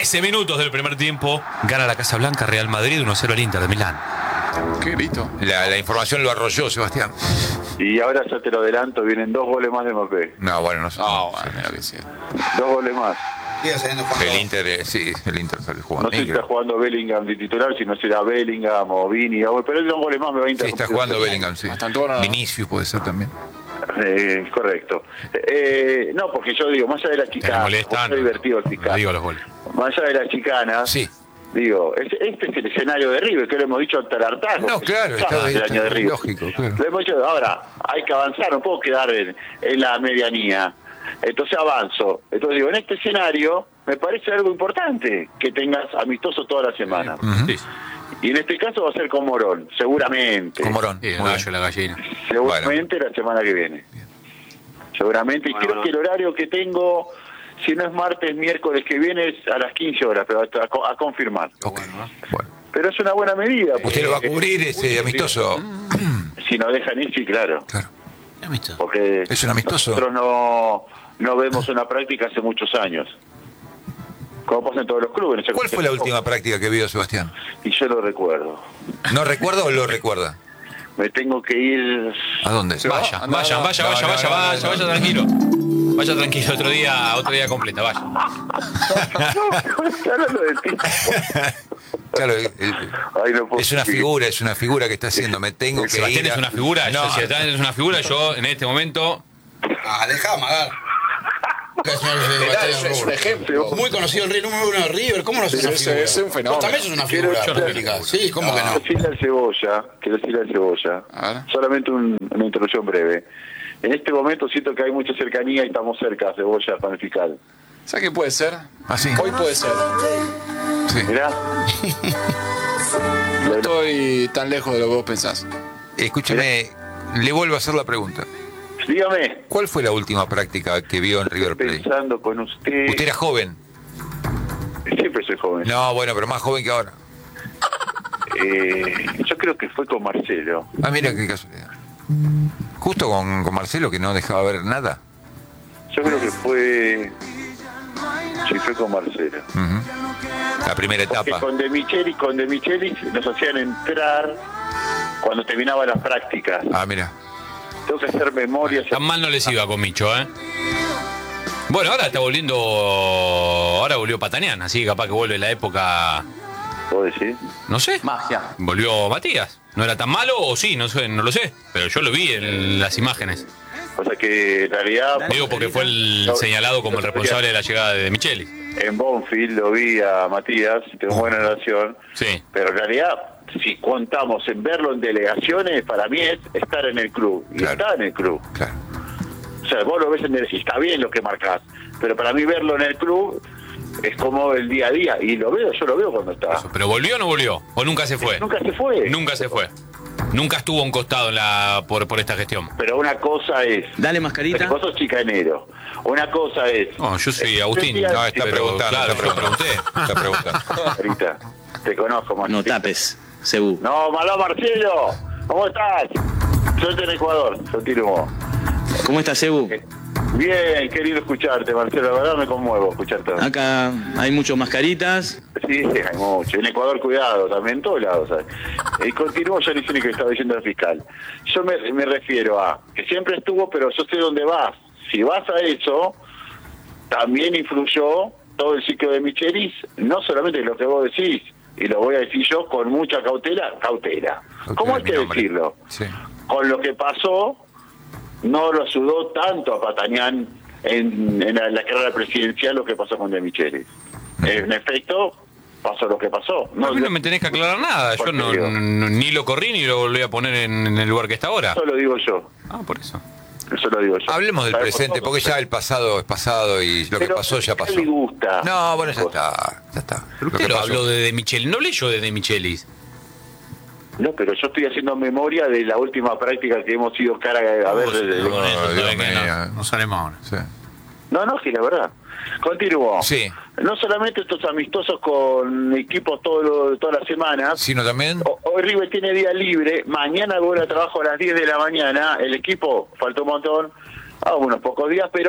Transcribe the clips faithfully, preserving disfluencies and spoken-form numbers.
trece minutos del primer tiempo. Gana la Casa Blanca, Real Madrid uno cero al Inter de Milán. Qué grito. La, la información lo arrolló, Sebastián. Y ahora ya te lo adelanto, vienen dos goles más de Mbappé. No, bueno, no sé. No, bueno, mira que sí. Dos goles más. El Inter, eh, sí, el Inter sale No jugando. sé si está jugando Bellingham de titular, si no será Bellingham o Vini, o- pero dos goles más me va a Sí, interrumpir. está jugando Bellingham, sí. Hasta todo nada. Vinicius puede ser también. Eh, correcto. Eh, no, porque yo digo, más allá de la Te chicana, molestan. está divertido el No fiscal. digo los goles. Más allá de la chicana, Sí. digo, es- este es el escenario de River, que lo hemos dicho hasta el hartazgo. No, claro, Es está, el está año de River. lógico, claro. Lo hemos dicho, ahora, hay que avanzar, no puedo quedar en, en la medianía. Entonces avanzo. Entonces digo, en este escenario me parece algo importante que tengas amistoso toda la semana. Ujú. Sí, Y en este caso va a ser con Morón, seguramente. Con Morón. sí, el Muy gallo, bien. la gallina. Seguramente la semana que viene. Seguramente. Y Bueno, creo bueno. que el horario que tengo, si no es martes, miércoles que viene, es a las quince horas, pero a, a- a confirmar. Ok. Bueno. Pero es una buena medida. ¿Usted porque- lo va a cubrir ese amistoso? Si nos dejan ir, sí, claro. Claro. Porque ¿Es un amistoso? nosotros no, no vemos una práctica hace muchos años. Como pasa en todos los clubes. no sé ¿Cuál fue la última práctica que vio Sebastián? Y yo lo recuerdo. ¿No recuerda o lo recuerda? Me tengo que ir... ¿A dónde? Se va. Vaya, Anda, vaya, no, vaya, no, vaya, no, vaya, no, vaya, no, vaya no. tranquilo. Vaya tranquilo, otro día, otro día completa, vaya. No, estoy hablando de ti. Claro, el- el- Ay, no puedo es una seguir. figura, es una figura que está haciendo. Me tengo que Sebastián ir. a- es una figura, No, yo, Sebastián es una figura, yo en este momento. Ah, deja de amagar. Eso es un ejemplo. Muy conocido el número uno de River. ¿Cómo no sos una Ese- figura? ese es un fenómeno. Vos también sos una Quiero figura decirle- pública. Sí, ¿cómo que no? Quiero decirle al Cebolla, quiero decirle al Cebolla, A ver. solamente un- una introducción breve. En este momento siento que hay mucha cercanía y estamos cerca, Cebolla, para el fiscal. ¿Sabes qué puede ser? ¿Ah, sí? Hoy puede ser. Sí. Mirá. No estoy tan lejos de lo que vos pensás. Escúcheme, le vuelvo a hacer la pregunta. Dígame, ¿Cuál fue la última práctica que vio en River Plate? pensando con usted... Usted era joven. Siempre soy joven. No, bueno, pero más joven que ahora. Eh, yo creo que fue con Marcelo. Ah, mira qué casualidad. Justo con, con Marcelo, que no dejaba ver nada. Yo creo que fue... Sí, fue con Marcelo. Ujú. La primera Porque etapa. con De Michelis, con De Michelis nos hacían entrar cuando terminaban las prácticas. Ah, mira. Tengo que hacer memoria. Tan mal no les iba con Micho, ¿eh? Bueno, ahora está volviendo. Ahora volvió Patanián, así que capaz que vuelve la época. ¿Puedo decir? No sé. Magia. Volvió Matías. ¿No era tan malo o sí? No sé, no lo sé. Pero yo lo vi en las imágenes. O sea que en realidad Digo porque fue el No, señalado como el no, responsable de la llegada de Micheli. en Bonfield lo vi a Matías, tengo buena relación, Sí. pero en realidad si contamos en verlo en delegaciones, para mí es estar en el club. Y Claro. está en el club. Claro. O sea, vos lo ves en el... y está bien lo que marcás, pero para mí verlo en el club es como el día a día. Y lo veo, yo lo veo cuando está. ¿Pero volvió o no volvió? ¿O nunca se fue? Nunca se fue. Nunca se fue. Nunca estuvo a un costado en la, por, por esta gestión. Pero una cosa es... Dale mascarita. Vos sos chicanero. Una cosa es... No, yo soy Eh, Agustín. decía- No, está Pero, preguntando, claro, está yo preguntando. pregunté. Está preguntando. Ahorita, te conozco, No Marcelo. tapes, Cebú. No, Malá Marcelo, ¿cómo estás? Yo estoy en Ecuador, continúo. ¿Cómo estás, Cebú? Bien, qué lindo escucharte, Marcelo, la verdad me conmuevo escucharte. Acá hay muchos mascaritas. Sí, sí, hay mucho. En Ecuador, cuidado, también en todos lados. ¿sabes? Y continúo, yo ni sé ni qué estaba diciendo el fiscal. Yo me, me refiero a que siempre estuvo, pero yo sé dónde vas. Si vas a eso, también influyó todo el ciclo de Michelis, no solamente lo que vos decís, y lo voy a decir yo con mucha cautela, cautela. ¿Cómo hay mi que nombre. decirlo? Sí. Con lo que pasó, no lo ayudó tanto a Patanián en, en la, la carrera presidencial lo que pasó con De Michelis. En efecto, pasó lo que pasó. No, a mí no me tenés que aclarar nada. Yo no, no- ni lo corrí ni lo volví a poner en, en el lugar que está ahora. Eso lo digo yo. Ah, por eso. Eso lo digo yo. Hablemos del ¿Sabes? presente, porque ya el pasado es pasado y lo que Pero pasó ya ¿qué pasó. le gusta? No, bueno, ya está. Ya está. Pero Lo usted que lo pasó. habló de De Micheli. No hablé yo de De Michelis. No, pero yo estoy haciendo memoria de la última práctica que hemos ido cara a ver. de- de- Con eso, Dios ¿sabe qué? mío. No, no salimos ahora. Sí. No, no, que la verdad. Continúo. Sí. No solamente estos amistosos con equipos todo lo- todas las semanas. Sino también. O- Hoy River tiene día libre, mañana vuelve a trabajo a las diez de la mañana, el equipo, falta un montón, a unos pocos días, pero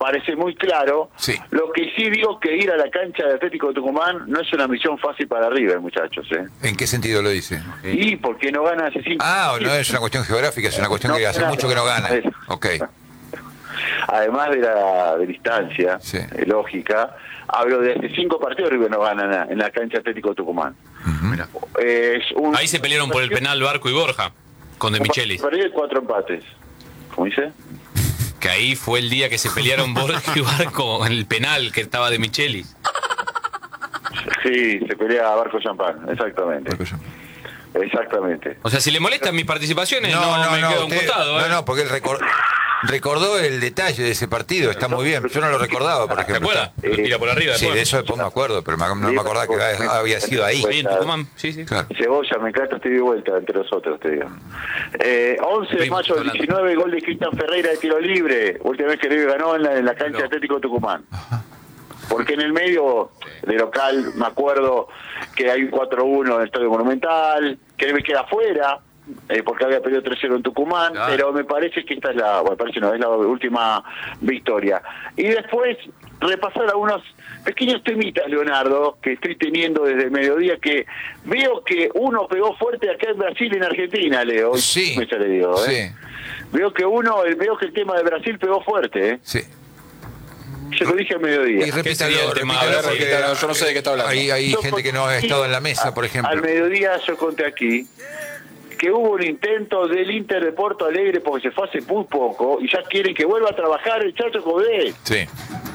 parece muy claro. Sí. Lo que sí digo que ir a la cancha de Atlético de Tucumán no es una misión fácil para River, muchachos. ¿eh? ¿En qué sentido lo dice? Y porque no gana hace cinco Ah, no es una cuestión geográfica, es una cuestión No, que hace nada. mucho que no gana. Ok. Además de la, de la instancia Sí. eh, lógica, hablo de hace cinco partidos River no gana en la, en la cancha Atlético de Tucumán. Mirá. Eh, es un- Ahí se pelearon por el penal Barco y Borja, con De Michelis. Perdió cuatro empates. ¿Cómo dice? Que ahí fue el día que se pelearon Borja y Barco en el penal que estaba De Michelis. Sí, se pelea Barco Champán, exactamente. Porque yo- Exactamente. O sea, si le molestan mis participaciones, no, me quedo a un usted- costado. ¿eh? no, no, porque él recor- recordó el detalle de ese partido, está muy bien. Yo no lo recordaba, por ¿Te ejemplo. acuerdas? Lo tira por arriba. Sí, después. de eso después me acuerdo, pero me- no me acordaba que había- había sido ahí. Ahí en Tucumán, sí, sí. Claro. Cebolla, me encanta, estoy de vuelta entre nosotros, te digo. Eh, once de Primo, mayo del hablando. diecinueve, gol de Cristian Ferreira de tiro libre. Última vez que River ganó en la, en la cancha No. Atlético de Tucumán. Porque en el medio de local, me acuerdo que hay un cuatro uno en el Estadio Monumental, que River queda afuera, eh, porque había perdido tres cero en Tucumán, Claro. pero me parece que esta es la, bueno, parece no, es la última victoria. Y después repasar algunos pequeños temitas, Leonardo, que estoy teniendo desde el mediodía, que veo que uno pegó fuerte acá en Brasil y en Argentina, Leo. Sí, Me le digo, ¿eh? sí, Veo que uno, veo que el tema de Brasil pegó fuerte, ¿eh? sí. Yo lo dije al mediodía. Y repítalo, sería el tema repítalo de porque Brasil? Yo no sé de qué está hablando. Hay, hay Yo gente que no ha conté- estado en la mesa, por ejemplo. Al mediodía yo conté aquí que hubo un intento del Inter de Porto Alegre porque se fue hace muy poco y ya quieren que vuelva a trabajar el Chacho Coudet. Sí,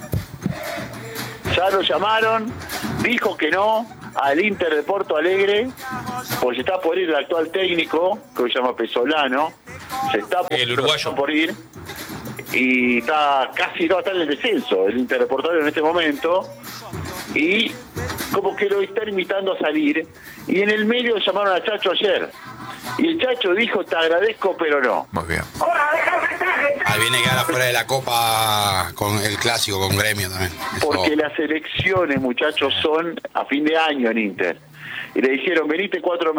Ya lo llamaron, dijo que no al Inter de Porto Alegre, porque se está por ir el actual técnico, que se llama Pesolano, se está por, El uruguayo. por ir y está casi no va a estar en el descenso el Inter de Porto Alegre en este momento y como que lo están invitando a salir y en el medio llamaron a Chacho ayer y el Chacho dijo te agradezco pero no. muy bien. Ahí viene a quedar afuera de la Copa con el clásico, con Gremio también. Eso- Porque las elecciones, muchachos, son a fin de año en Inter. Y le dijeron, venite cuatro